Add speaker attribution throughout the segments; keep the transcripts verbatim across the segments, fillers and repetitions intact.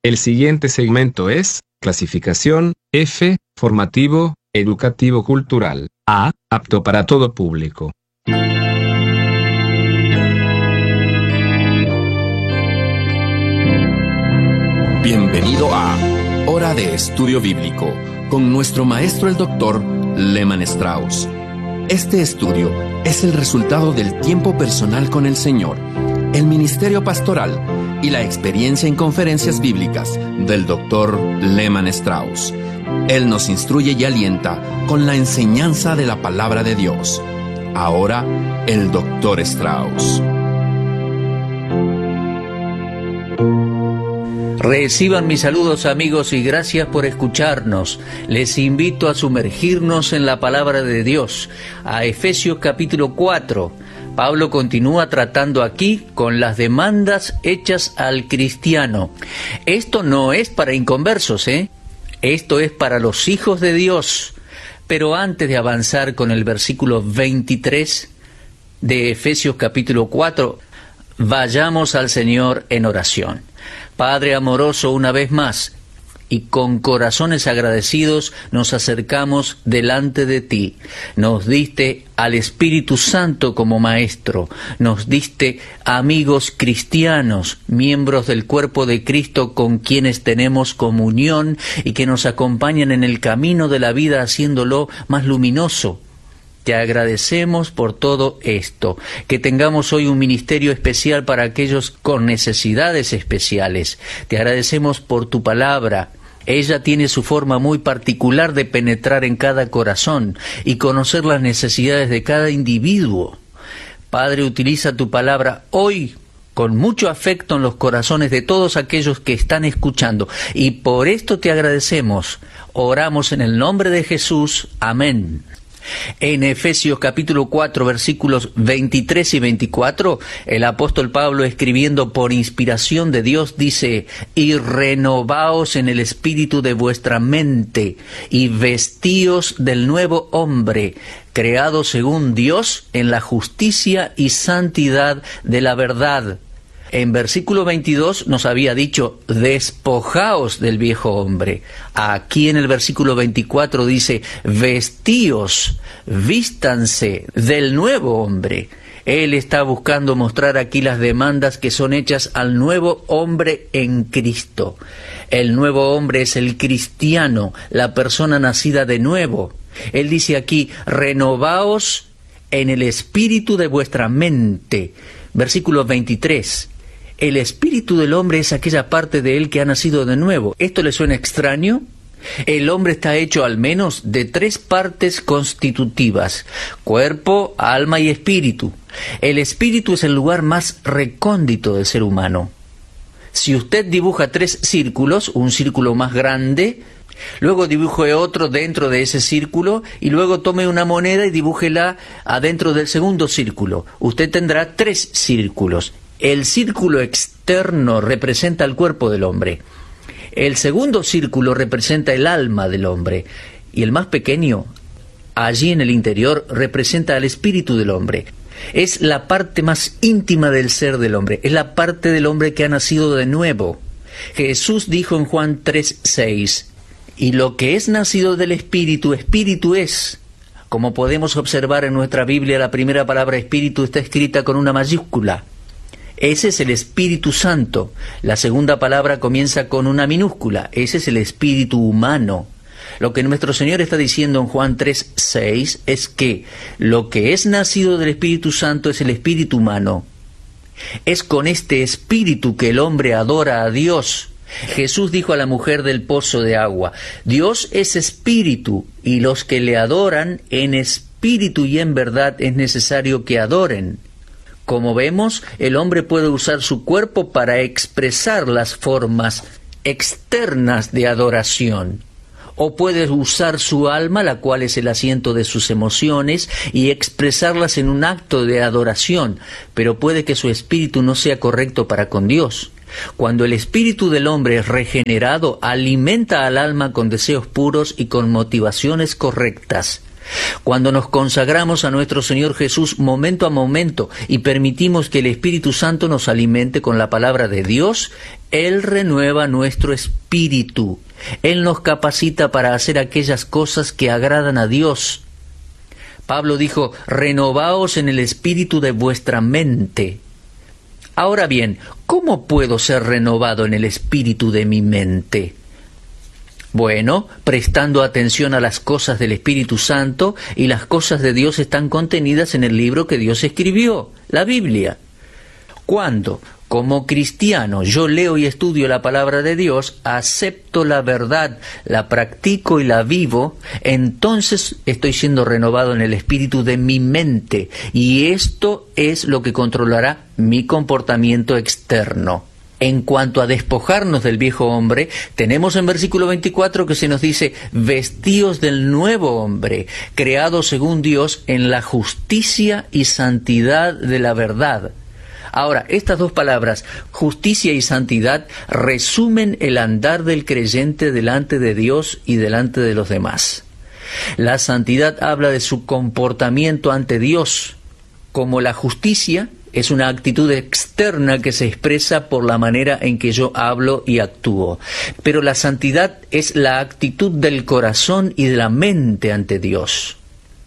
Speaker 1: El siguiente segmento es clasificación F, formativo, educativo cultural. A, apto para todo público.
Speaker 2: Bienvenido a Hora de Estudio Bíblico con nuestro maestro el doctor Lehman Strauss. Este estudio es el resultado del tiempo personal con el Señor, el ministerio pastoral y la experiencia en conferencias bíblicas del doctor Lehman Strauss. Él nos instruye y alienta con la enseñanza de la palabra de Dios. Ahora, el doctor Strauss.
Speaker 3: Reciban mis saludos, amigos, y gracias por escucharnos. Les invito a sumergirnos en la palabra de Dios, a Efesios capítulo cuatro. Pablo continúa tratando aquí con las demandas hechas al cristiano. Esto no es para inconversos, ¿eh? Esto es para los hijos de Dios. Pero antes de avanzar con el versículo veintitrés de Efesios capítulo cuatro, vayamos al Señor en oración. Padre amoroso, una vez más, y con corazones agradecidos nos acercamos delante de ti. Nos diste al Espíritu Santo como Maestro, nos diste amigos cristianos, miembros del cuerpo de Cristo con quienes tenemos comunión y que nos acompañan en el camino de la vida haciéndolo más luminoso. Te agradecemos por todo esto, que tengamos hoy un ministerio especial para aquellos con necesidades especiales. Te agradecemos por tu palabra. Ella tiene su forma muy particular de penetrar en cada corazón y conocer las necesidades de cada individuo. Padre, utiliza tu palabra hoy con mucho afecto en los corazones de todos aquellos que están escuchando. Y por esto te agradecemos. Oramos en el nombre de Jesús. Amén. En Efesios capítulo cuatro, versículos veintitrés y veinticuatro, el apóstol Pablo, escribiendo por inspiración de Dios, dice: y renovaos en el espíritu de vuestra mente, y vestíos del nuevo hombre, creado según Dios en la justicia y santidad de la verdad. En versículo veintidós nos había dicho: despojaos del viejo hombre. Aquí en el versículo veinticuatro dice: vestíos, vístanse del nuevo hombre. Él está buscando mostrar aquí las demandas que son hechas al nuevo hombre en Cristo. El nuevo hombre es el cristiano, la persona nacida de nuevo. Él dice aquí: renovaos en el espíritu de vuestra mente. Versículo veintitrés. El espíritu del hombre es aquella parte de él que ha nacido de nuevo. ¿Esto le suena extraño? El hombre está hecho al menos de tres partes constitutivas: cuerpo, alma y espíritu. El espíritu es el lugar más recóndito del ser humano. Si usted dibuja tres círculos, un círculo más grande, luego dibuje otro dentro de ese círculo y luego tome una moneda y dibújela adentro del segundo círculo, usted tendrá tres círculos. El círculo externo representa el cuerpo del hombre. El segundo círculo representa el alma del hombre. Y el más pequeño, allí en el interior, representa al espíritu del hombre. Es la parte más íntima del ser del hombre. Es la parte del hombre que ha nacido de nuevo. Jesús dijo en Juan tres seis, y lo que es nacido del espíritu, espíritu es. Como podemos observar en nuestra Biblia, la primera palabra espíritu está escrita con una mayúscula. Ese es el Espíritu Santo. La segunda palabra comienza con una minúscula. Ese es el espíritu humano. Lo que nuestro Señor está diciendo en Juan tres seis es que lo que es nacido del Espíritu Santo es el espíritu humano. Es con este espíritu que el hombre adora a Dios. Jesús dijo a la mujer del pozo de agua: Dios es espíritu, y los que le adoran en espíritu y en verdad es necesario que adoren. Como vemos, el hombre puede usar su cuerpo para expresar las formas externas de adoración, o puede usar su alma, la cual es el asiento de sus emociones, y expresarlas en un acto de adoración, pero puede que su espíritu no sea correcto para con Dios. Cuando el espíritu del hombre es regenerado, alimenta al alma con deseos puros y con motivaciones correctas. Cuando nos consagramos a nuestro Señor Jesús momento a momento y permitimos que el Espíritu Santo nos alimente con la palabra de Dios, Él renueva nuestro espíritu. Él nos capacita para hacer aquellas cosas que agradan a Dios. Pablo dijo, renovaos en el espíritu de vuestra mente. Ahora bien, ¿cómo puedo ser renovado en el espíritu de mi mente? Bueno, prestando atención a las cosas del Espíritu Santo, y las cosas de Dios están contenidas en el libro que Dios escribió, la Biblia. Cuando, como cristiano, yo leo y estudio la palabra de Dios, acepto la verdad, la practico y la vivo, entonces estoy siendo renovado en el espíritu de mi mente, y esto es lo que controlará mi comportamiento externo. En cuanto a despojarnos del viejo hombre, tenemos en versículo veinticuatro que se nos dice, vestíos del nuevo hombre, creado según Dios en la justicia y santidad de la verdad. Ahora, estas dos palabras, justicia y santidad, resumen el andar del creyente delante de Dios y delante de los demás. La santidad habla de su comportamiento ante Dios, como la justicia es una actitud externa que se expresa por la manera en que yo hablo y actúo. Pero la santidad es la actitud del corazón y de la mente ante Dios.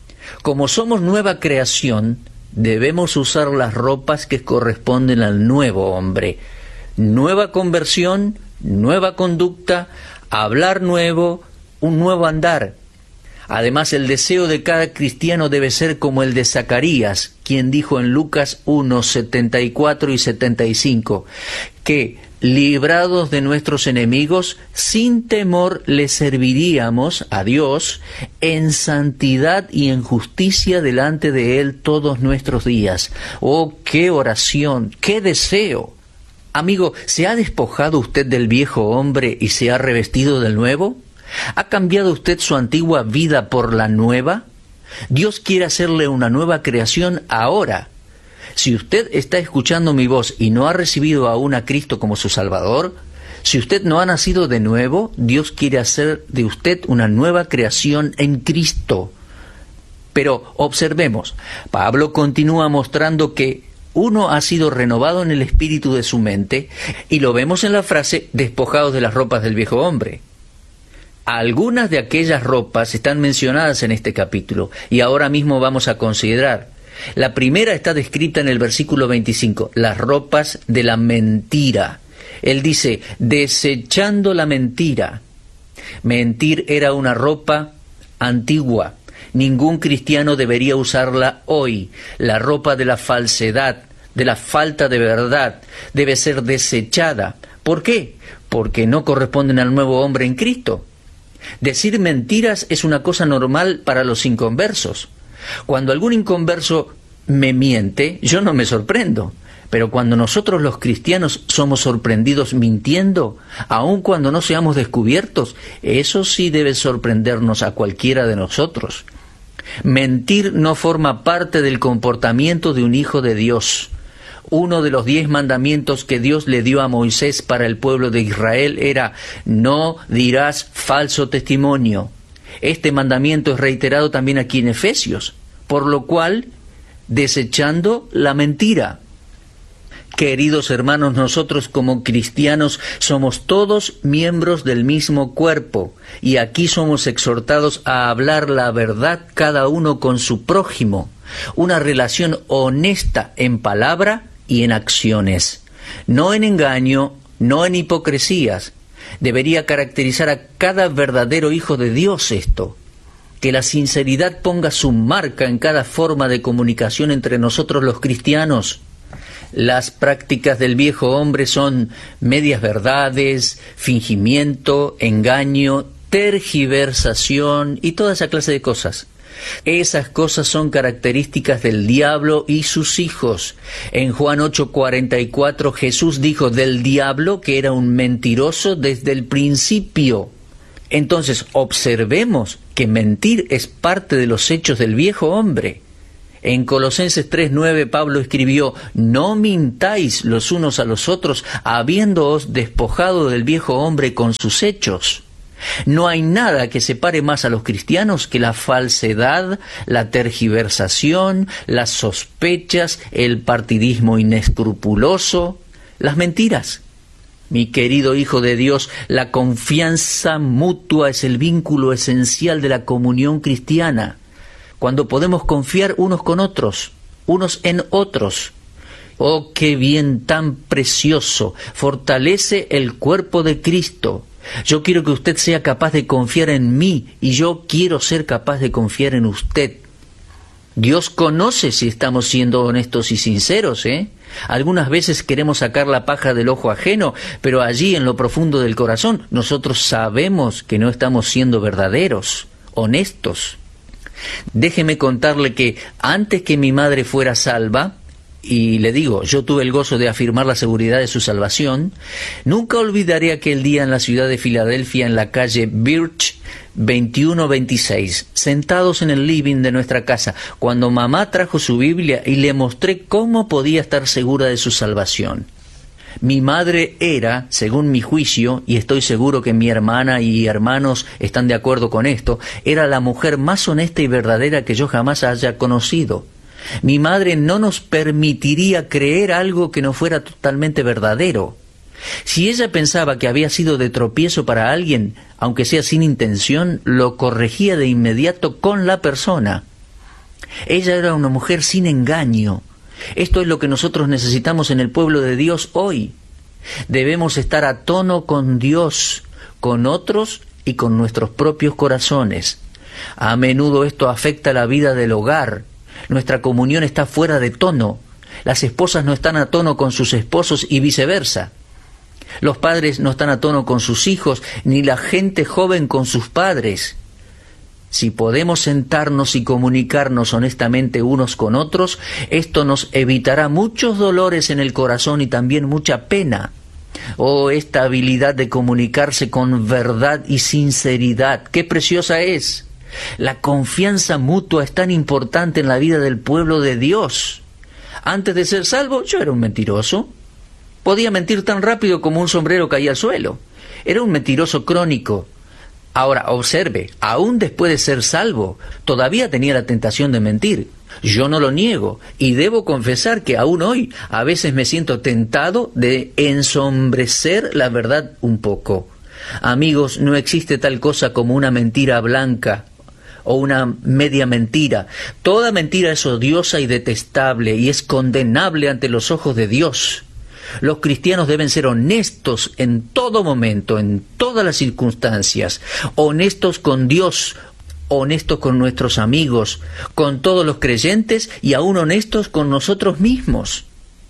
Speaker 3: Como somos nueva creación, debemos usar las ropas que corresponden al nuevo hombre. Nueva conversión, nueva conducta, hablar nuevo, un nuevo andar. Además, el deseo de cada cristiano debe ser como el de Zacarías, quien dijo en Lucas uno, setenta y cuatro y setenta y cinco, que, librados de nuestros enemigos, sin temor le serviríamos a Dios en santidad y en justicia delante de Él todos nuestros días. ¡Oh, qué oración, qué deseo! Amigo, ¿se ha despojado usted del viejo hombre y se ha revestido del nuevo? ¿Ha cambiado usted su antigua vida por la nueva? Dios quiere hacerle una nueva creación ahora. Si usted está escuchando mi voz y no ha recibido aún a Cristo como su Salvador, si usted no ha nacido de nuevo, Dios quiere hacer de usted una nueva creación en Cristo. Pero observemos, Pablo continúa mostrando que uno ha sido renovado en el espíritu de su mente, y lo vemos en la frase, despojados de las ropas del viejo hombre. Algunas de aquellas ropas están mencionadas en este capítulo y ahora mismo vamos a considerar. La primera está descrita en el versículo veinticinco, las ropas de la mentira. Él dice, desechando la mentira. Mentir era una ropa antigua. Ningún cristiano debería usarla hoy. La ropa de la falsedad, de la falta de verdad, debe ser desechada. ¿Por qué? Porque no corresponden al nuevo hombre en Cristo. Decir mentiras es una cosa normal para los inconversos. Cuando algún inconverso me miente, yo no me sorprendo. Pero cuando nosotros los cristianos somos sorprendidos mintiendo, aun cuando no seamos descubiertos, eso sí debe sorprendernos a cualquiera de nosotros. Mentir no forma parte del comportamiento de un hijo de Dios. Uno de los diez mandamientos que Dios le dio a Moisés para el pueblo de Israel era, no dirás falso testimonio. Este mandamiento es reiterado también aquí en Efesios, por lo cual, desechando la mentira. Queridos hermanos, nosotros como cristianos somos todos miembros del mismo cuerpo, y aquí somos exhortados a hablar la verdad cada uno con su prójimo, una relación honesta en palabra y en acciones, no en engaño, no en hipocresías. Debería caracterizar a cada verdadero hijo de Dios esto, que la sinceridad ponga su marca en cada forma de comunicación entre nosotros los cristianos. Las prácticas del viejo hombre son medias verdades, fingimiento, engaño, tergiversación y toda esa clase de cosas. Esas cosas son características del diablo y sus hijos. En Juan ocho cuarenta y cuatro Jesús dijo del diablo que era un mentiroso desde el principio. Entonces observemos que mentir es parte de los hechos del viejo hombre. En Colosenses tres nueve Pablo escribió, no mintáis los unos a los otros, habiéndoos despojado del viejo hombre con sus hechos. No hay nada que separe más a los cristianos que la falsedad, la tergiversación, las sospechas, el partidismo inescrupuloso, las mentiras. Mi querido hijo de Dios, la confianza mutua es el vínculo esencial de la comunión cristiana, cuando podemos confiar unos con otros, unos en otros. Oh, qué bien tan precioso, fortalece el cuerpo de Cristo. Yo quiero que usted sea capaz de confiar en mí y yo quiero ser capaz de confiar en usted. Dios conoce si estamos siendo honestos y sinceros, ¿eh? Algunas veces queremos sacar la paja del ojo ajeno, pero allí en lo profundo del corazón nosotros sabemos que no estamos siendo verdaderos, honestos. Déjeme contarle que antes que mi madre fuera salva, y le digo, yo tuve el gozo de afirmar la seguridad de su salvación, nunca olvidaré aquel día en la ciudad de Filadelfia, en la calle Birch veintiuno veintiséis, sentados en el living de nuestra casa, cuando mamá trajo su Biblia y le mostré cómo podía estar segura de su salvación. Mi madre era, según mi juicio, y estoy seguro que mi hermana y hermanos están de acuerdo con esto, era la mujer más honesta y verdadera que yo jamás haya conocido. Mi madre no nos permitiría creer algo que no fuera totalmente verdadero. Si ella pensaba que había sido de tropiezo para alguien, aunque sea sin intención, lo corregía de inmediato con la persona. Ella era una mujer sin engaño. Esto es lo que nosotros necesitamos en el pueblo de Dios hoy. Debemos estar a tono con Dios, con otros y con nuestros propios corazones. A menudo esto afecta la vida del hogar. Nuestra comunión está fuera de tono. Las esposas no están a tono con sus esposos y viceversa. Los padres no están a tono con sus hijos, ni la gente joven con sus padres. Si podemos sentarnos y comunicarnos honestamente unos con otros, esto nos evitará muchos dolores en el corazón y también mucha pena. Oh, esta habilidad de comunicarse con verdad y sinceridad, ¡qué preciosa es! La confianza mutua es tan importante en la vida del pueblo de Dios. Antes de ser salvo, yo era un mentiroso. Podía mentir tan rápido como un sombrero caía al suelo. Era un mentiroso crónico. Ahora, observe, aún después de ser salvo, todavía tenía la tentación de mentir. Yo no lo niego, y debo confesar que aún hoy a veces me siento tentado de ensombrecer la verdad un poco. Amigos, no existe tal cosa como una mentira blanca o una media mentira. Toda mentira es odiosa y detestable y es condenable ante los ojos de Dios. Los cristianos deben ser honestos en todo momento, en todas las circunstancias, honestos con Dios, honestos con nuestros amigos, con todos los creyentes y aún honestos con nosotros mismos.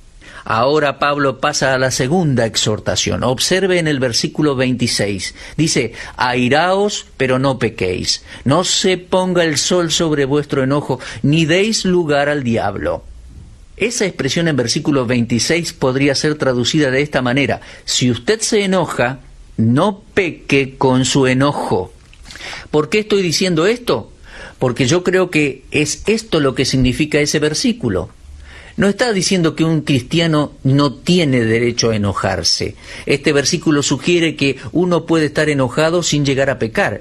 Speaker 3: Ahora Pablo pasa a la segunda exhortación. Observe en el versículo veintiséis. Dice, airaos, pero no pequéis. No se ponga el sol sobre vuestro enojo, ni deis lugar al diablo. Esa expresión en versículo veintiséis podría ser traducida de esta manera. Si usted se enoja, no peque con su enojo. ¿Por qué estoy diciendo esto? Porque yo creo que es esto lo que significa ese versículo. No está diciendo que un cristiano no tiene derecho a enojarse. Este versículo sugiere que uno puede estar enojado sin llegar a pecar.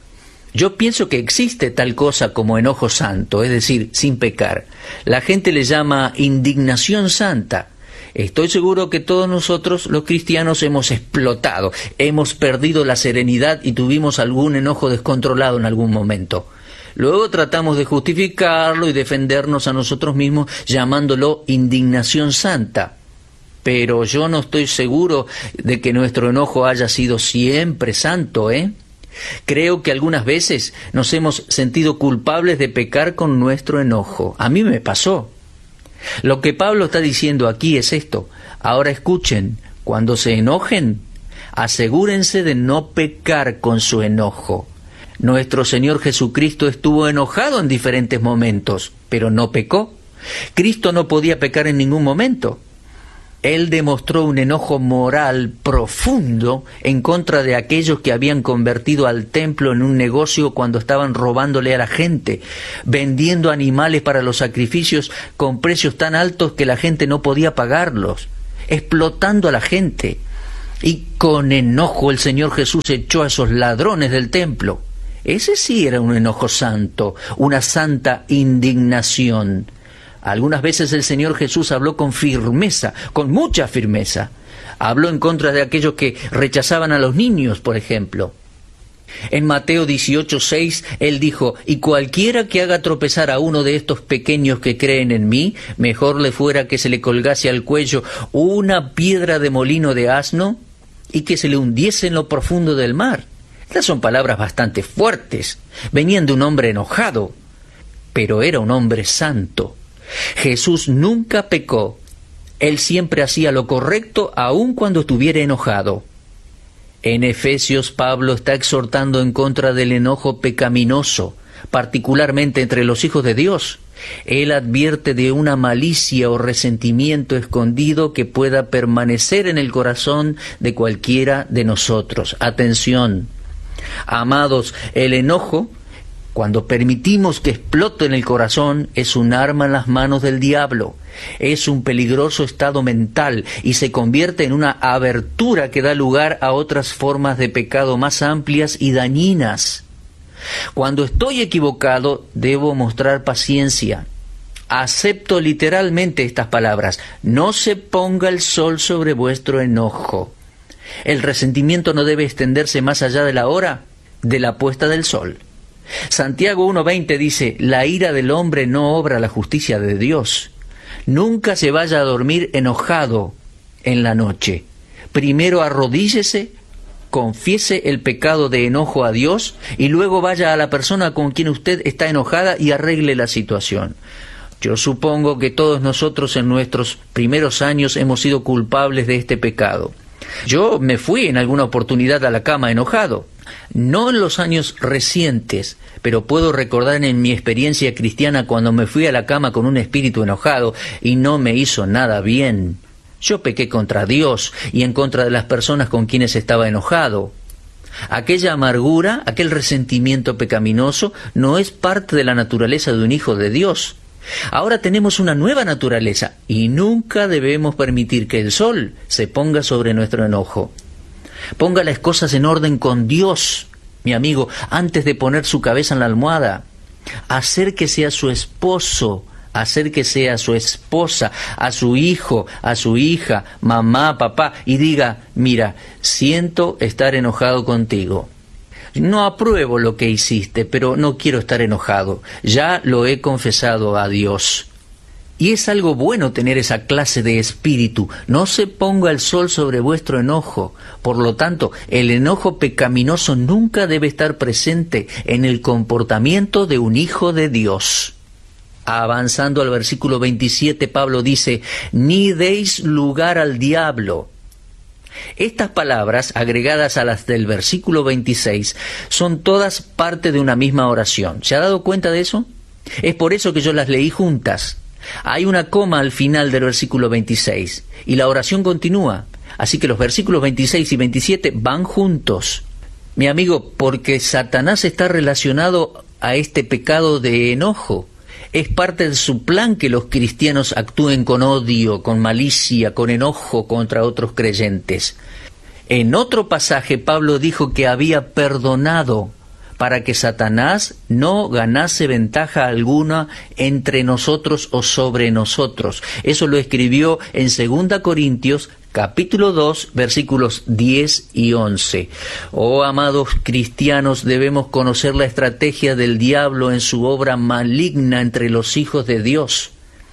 Speaker 3: Yo pienso que existe tal cosa como enojo santo, es decir, sin pecar. La gente le llama indignación santa. Estoy seguro que todos nosotros, los cristianos, hemos explotado, hemos perdido la serenidad y tuvimos algún enojo descontrolado en algún momento. Luego tratamos de justificarlo y defendernos a nosotros mismos llamándolo indignación santa. Pero yo no estoy seguro de que nuestro enojo haya sido siempre santo, ¿eh? Creo que algunas veces nos hemos sentido culpables de pecar con nuestro enojo. A mí me pasó. Lo que Pablo está diciendo aquí es esto. Ahora escuchen, cuando se enojen, asegúrense de no pecar con su enojo. Nuestro Señor Jesucristo estuvo enojado en diferentes momentos, pero no pecó. Cristo no podía pecar en ningún momento. Él demostró un enojo moral profundo en contra de aquellos que habían convertido al templo en un negocio cuando estaban robándole a la gente, vendiendo animales para los sacrificios con precios tan altos que la gente no podía pagarlos, explotando a la gente. Y con enojo el Señor Jesús echó a esos ladrones del templo. Ese sí era un enojo santo, una santa indignación. Algunas veces el Señor Jesús habló con firmeza, con mucha firmeza. Habló en contra de aquellos que rechazaban a los niños, por ejemplo. En Mateo dieciocho seis, Él dijo, y cualquiera que haga tropezar a uno de estos pequeños que creen en mí, mejor le fuera que se le colgase al cuello una piedra de molino de asno y que se le hundiese en lo profundo del mar. Estas son palabras bastante fuertes. Venían de un hombre enojado, pero era un hombre santo. Jesús nunca pecó. Él siempre hacía lo correcto aun cuando estuviera enojado. En Efesios, Pablo está exhortando en contra del enojo pecaminoso, particularmente entre los hijos de Dios. Él advierte de una malicia o resentimiento escondido que pueda permanecer en el corazón de cualquiera de nosotros. Atención, amados, el enojo, cuando permitimos que explote en el corazón, es un arma en las manos del diablo. Es un peligroso estado mental y se convierte en una abertura que da lugar a otras formas de pecado más amplias y dañinas. Cuando estoy equivocado, debo mostrar paciencia. Acepto literalmente estas palabras. No se ponga el sol sobre vuestro enojo. El resentimiento no debe extenderse más allá de la hora de la puesta del sol. Santiago uno veinte dice, la ira del hombre no obra la justicia de Dios. Nunca se vaya a dormir enojado en la noche. Primero arrodíllese, confiese el pecado de enojo a Dios y luego vaya a la persona con quien usted está enojada y arregle la situación. Yo supongo que todos nosotros en nuestros primeros años hemos sido culpables de este pecado. Yo me fui en alguna oportunidad a la cama enojado. No en los años recientes, pero puedo recordar en mi experiencia cristiana cuando me fui a la cama con un espíritu enojado y no me hizo nada bien. Yo pequé contra Dios y en contra de las personas con quienes estaba enojado. Aquella amargura, aquel resentimiento pecaminoso, no es parte de la naturaleza de un hijo de Dios. Ahora tenemos una nueva naturaleza y nunca debemos permitir que el sol se ponga sobre nuestro enojo. Ponga las cosas en orden con Dios, mi amigo, antes de poner su cabeza en la almohada. Acérquese a su esposo, acérquese a su esposa, a su hijo, a su hija, mamá, papá, y diga, mira, siento estar enojado contigo. No apruebo lo que hiciste, pero no quiero estar enojado. Ya lo he confesado a Dios. Y es algo bueno tener esa clase de espíritu. No se ponga el sol sobre vuestro enojo. Por lo tanto, el enojo pecaminoso nunca debe estar presente en el comportamiento de un hijo de Dios. Avanzando al versículo veintisiete, Pablo dice, ni deis lugar al diablo. Estas palabras, agregadas a las del versículo veintiséis, son todas parte de una misma oración. ¿Se ha dado cuenta de eso? Es por eso que yo las leí juntas. Hay una coma al final del versículo veintiséis y la oración continúa. Así que los versículos veintiséis y veintisiete van juntos. Mi amigo, porque Satanás está relacionado a este pecado de enojo. Es parte de su plan que los cristianos actúen con odio, con malicia, con enojo contra otros creyentes. En otro pasaje, Pablo dijo que había perdonado para que Satanás no ganase ventaja alguna entre nosotros o sobre nosotros. Eso lo escribió en segunda Corintios, capítulo dos, versículos diez y once. Oh, amados cristianos, debemos conocer la estrategia del diablo en su obra maligna entre los hijos de Dios.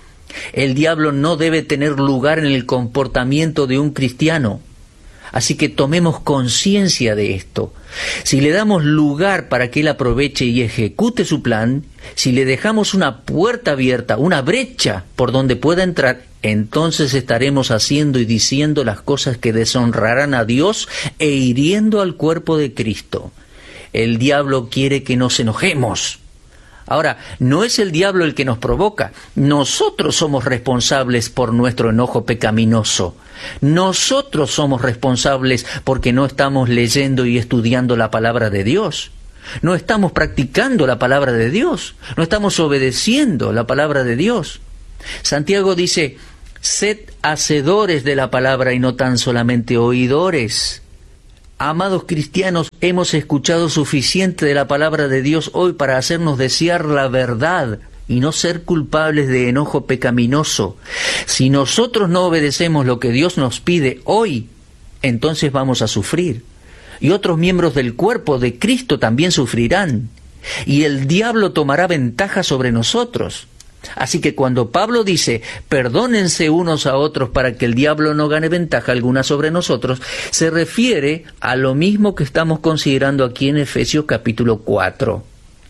Speaker 3: El diablo no debe tener lugar en el comportamiento de un cristiano. Así que tomemos conciencia de esto. Si le damos lugar para que él aproveche y ejecute su plan, si le dejamos una puerta abierta, una brecha por donde pueda entrar, entonces estaremos haciendo y diciendo las cosas que deshonrarán a Dios e hiriendo al cuerpo de Cristo. El diablo quiere que nos enojemos. Ahora, no es el diablo el que nos provoca. Nosotros somos responsables por nuestro enojo pecaminoso. Nosotros somos responsables porque no estamos leyendo y estudiando la palabra de Dios. No estamos practicando la palabra de Dios. No estamos obedeciendo la palabra de Dios. Santiago dice, Sed hacedores de la palabra y no tan solamente oidores. Amados cristianos, hemos escuchado suficiente de la palabra de Dios hoy para hacernos desear la verdad y no ser culpables de enojo pecaminoso. Si nosotros no obedecemos lo que Dios nos pide hoy, entonces vamos a sufrir. Y otros miembros del cuerpo de Cristo también sufrirán. Y el diablo tomará ventaja sobre nosotros. Así que cuando Pablo dice, perdónense unos a otros para que el diablo no gane ventaja alguna sobre nosotros, se refiere a lo mismo que estamos considerando aquí en Efesios capítulo cuatro.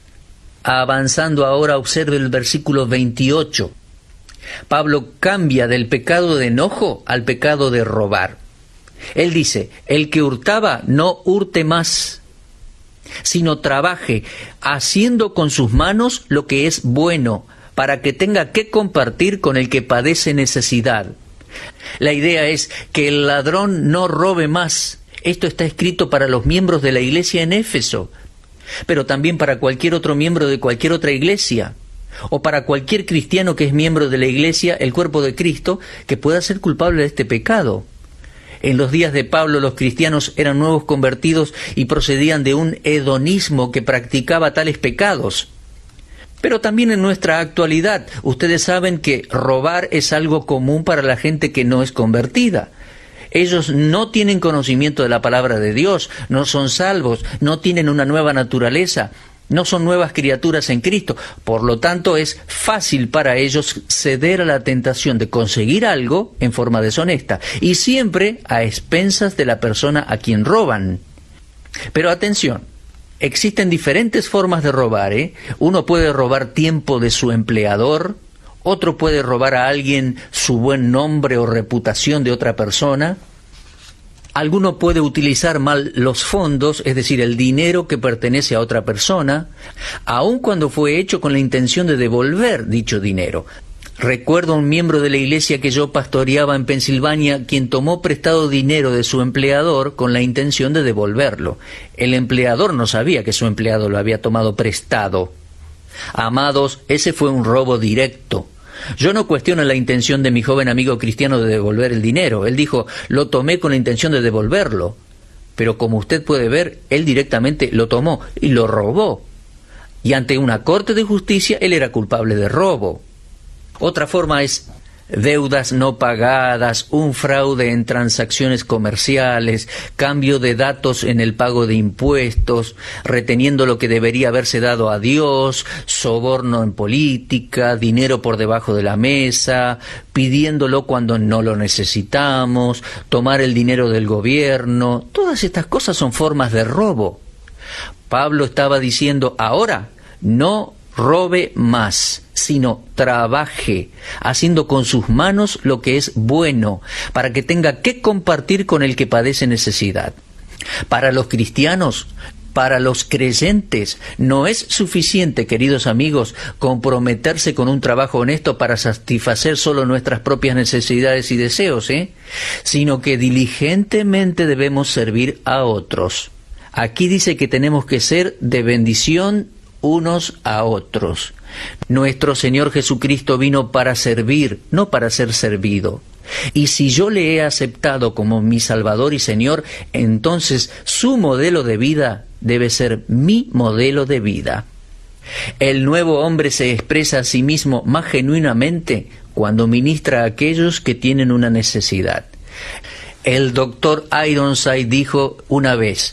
Speaker 3: Avanzando ahora, observe el versículo veintiocho. Pablo cambia del pecado de enojo al pecado de robar. Él dice, el que hurtaba no hurte más, sino trabaje, haciendo con sus manos lo que es bueno, para que tenga que compartir con el que padece necesidad. La idea es que el ladrón no robe más. Esto está escrito para los miembros de la iglesia en Éfeso, pero también para cualquier otro miembro de cualquier otra iglesia, o para cualquier cristiano que es miembro de la iglesia, el cuerpo de Cristo, que pueda ser culpable de este pecado. En los días de Pablo, los cristianos eran nuevos convertidos y procedían de un hedonismo que practicaba tales pecados. Pero también en nuestra actualidad, ustedes saben que robar es algo común para la gente que no es convertida. Ellos no tienen conocimiento de la palabra de Dios, no son salvos, no tienen una nueva naturaleza, no son nuevas criaturas en Cristo. Por lo tanto, es fácil para ellos ceder a la tentación de conseguir algo en forma deshonesta, y siempre a expensas de la persona a quien roban. Pero atención, existen diferentes formas de robar, ¿eh? Uno puede robar tiempo de su empleador, otro puede robar a alguien su buen nombre o reputación de otra persona. Alguno puede utilizar mal los fondos, es decir, el dinero que pertenece a otra persona, aun cuando fue hecho con la intención de devolver dicho dinero. Recuerdo a un miembro de la iglesia que yo pastoreaba en Pensilvania, quien tomó prestado dinero de su empleador con la intención de devolverlo. El empleador no sabía que su empleado lo había tomado prestado. Amados, ese fue un robo directo. Yo no cuestiono la intención de mi joven amigo cristiano de devolver el dinero. Él dijo, lo tomé con la intención de devolverlo. Pero como usted puede ver, él directamente lo tomó y lo robó. Y ante una corte de justicia, él era culpable de robo. Otra forma es deudas no pagadas, un fraude en transacciones comerciales, cambio de datos en el pago de impuestos, reteniendo lo que debería haberse dado a Dios, soborno en política, dinero por debajo de la mesa, pidiéndolo cuando no lo necesitamos, tomar el dinero del gobierno. Todas estas cosas son formas de robo. Pablo estaba diciendo, ahora no robe más, sino trabaje, haciendo con sus manos lo que es bueno, para que tenga que compartir con el que padece necesidad. Para los cristianos, para los creyentes, no es suficiente, queridos amigos, comprometerse con un trabajo honesto para satisfacer solo nuestras propias necesidades y deseos, ¿eh? sino que diligentemente debemos servir a otros. Aquí dice que tenemos que ser de bendición unos a otros. Nuestro Señor Jesucristo vino para servir, no para ser servido. Y si yo le he aceptado como mi Salvador y Señor, entonces su modelo de vida debe ser mi modelo de vida. El nuevo hombre se expresa a sí mismo más genuinamente cuando ministra a aquellos que tienen una necesidad. El doctor Ironside dijo una vez,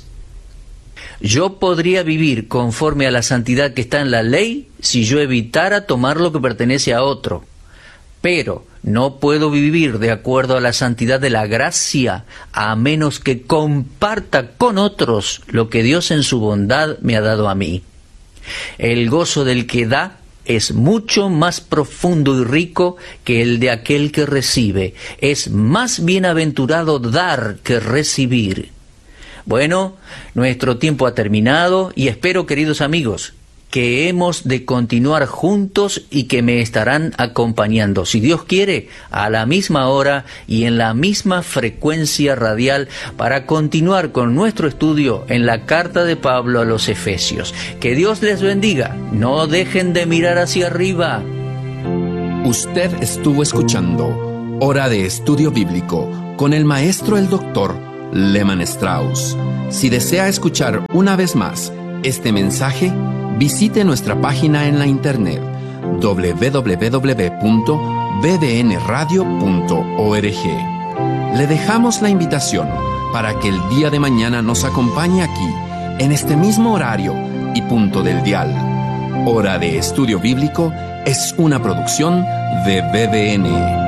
Speaker 3: yo podría vivir conforme a la santidad que está en la ley si yo evitara tomar lo que pertenece a otro. Pero no puedo vivir de acuerdo a la santidad de la gracia a menos que comparta con otros lo que Dios en su bondad me ha dado a mí. El gozo del que da es mucho más profundo y rico que el de aquel que recibe. Es más bienaventurado dar que recibir. Bueno, nuestro tiempo ha terminado y espero, queridos amigos, que hemos de continuar juntos y que me estarán acompañando, si Dios quiere, a la misma hora y en la misma frecuencia radial para continuar con nuestro estudio en la carta de Pablo a los Efesios. Que Dios les bendiga. No dejen de mirar hacia arriba.
Speaker 2: Usted estuvo escuchando Hora de Estudio Bíblico con el maestro el doctor Lehman Strauss. Si desea escuchar una vez más este mensaje, visite nuestra página en la internet doble u doble u doble u punto b d n radio punto org. Le dejamos la invitación para que el día de mañana nos acompañe aquí, en este mismo horario y punto del dial. Hora de Estudio Bíblico es una producción de B D N.